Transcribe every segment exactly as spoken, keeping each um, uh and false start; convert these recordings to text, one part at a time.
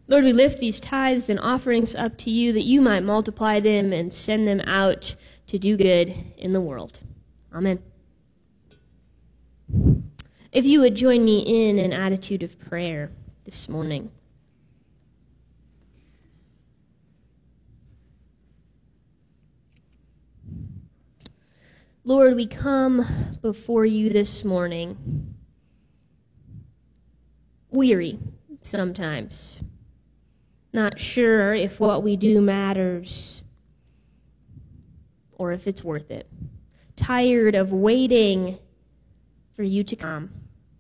Lord, we lift these tithes and offerings up to you that you might multiply them and send them out to do good in the world. Amen. If you would join me in an attitude of prayer this morning. Lord, we come before you this morning, weary sometimes, not sure if what we do matters or if it's worth it, tired of waiting for you to come.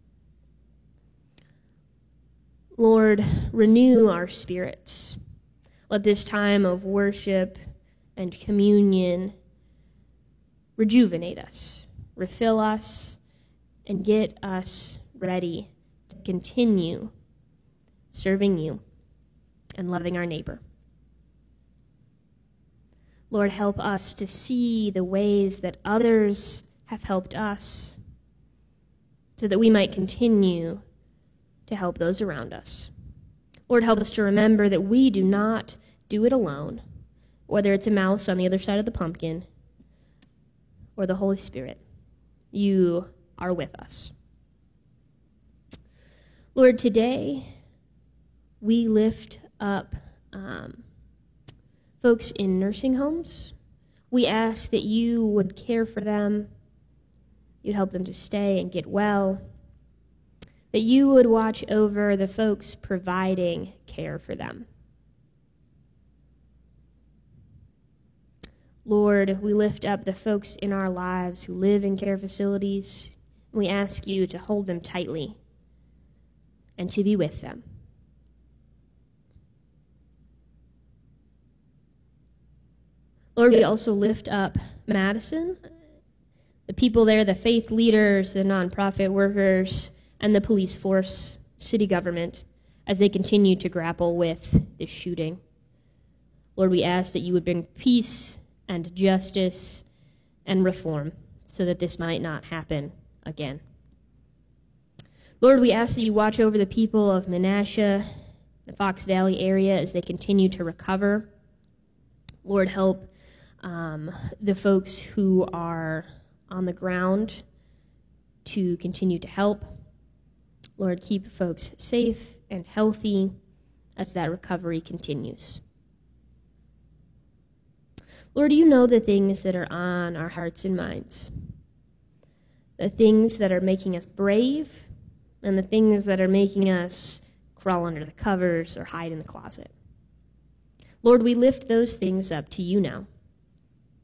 Lord, renew our spirits. Let this time of worship and communion rejuvenate us, refill us, and get us ready to continue serving you and loving our neighbor. Lord, help us to see the ways that others have helped us so that we might continue to help those around us. Lord, help us to remember that we do not do it alone, whether it's a mouse on the other side of the pumpkin or the Holy Spirit. You are with us. Lord, today we lift up um, folks in nursing homes. We ask that you would care for them, you'd help them to stay and get well, that you would watch over the folks providing care for them. Lord, we lift up the folks in our lives who live in care facilities. We ask you to hold them tightly and to be with them. Lord, we also lift up Madison, the people there, the faith leaders, the nonprofit workers, and the police force, city government, as they continue to grapple with this shooting. Lord, we ask that you would bring peace and justice and reform so that this might not happen again. Lord, we ask that you watch over the people of Menasha, the Fox Valley area, as they continue to recover. Lord, help um, the folks who are on the ground to continue to help. Lord, keep folks safe and healthy as that recovery continues. Lord, you know the things that are on our hearts and minds, the things that are making us brave, and the things that are making us crawl under the covers or hide in the closet. Lord, we lift those things up to you now.